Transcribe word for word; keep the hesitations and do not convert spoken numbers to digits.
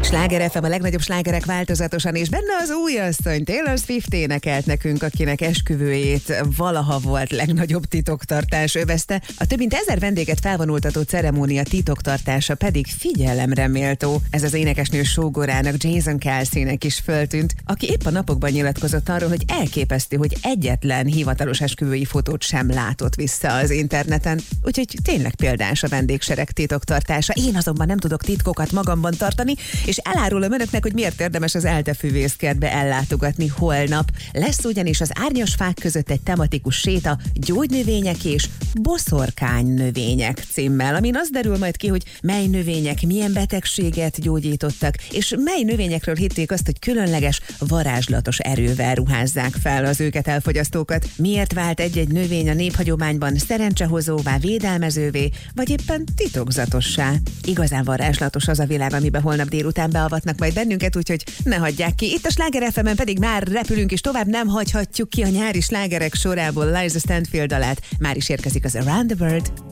Sláger ef em, a legnagyobb slágerek változatosan, és benne az új asszony, Taylor Swift énekelt nekünk, akinek esküvőjét valaha volt legnagyobb titoktartás övezte. A több mint ezer vendéget felvonultató ceremónia titoktartása pedig figyelemre méltó. Ez az énekesnő sógorának, Jason Kelseynek is föltűnt, aki épp a napokban nyilatkozott arról, hogy elképesztő, hogy egyetlen hivatalos esküvői fotót sem látott vissza az interneten. Úgyhogy tényleg példás a vendégsereg titoktartása. Én azonban nem tudok titkokat magamban tartani, és elárulom önöknek, hogy miért érdemes az ELTE füvészkertbe ellátogatni holnap. Lesz ugyanis az árnyas fák között egy tematikus séta, gyógynövények és boszorkány növények címmel, amin az derül majd ki, hogy mely növények milyen betegséget gyógyítottak, és mely növényekről hitték azt, hogy különleges, varázslatos erővel ruházzák fel az őket elfogyasztókat. Miért vált egy-egy növény a néphagyományban szerencsehozóvá, védelmezővé, vagy éppen titokzatossá? Igazán varázslatos az a világ, amiben holnap délután beavatnak majd bennünket, úgyhogy ne hagyják ki. Itt a Sláger ef emen pedig már repülünk, és tovább nem hagyhatjuk ki a nyári slágerek sorából Liza Stanfield dalát. Már is érkezik az Around the World.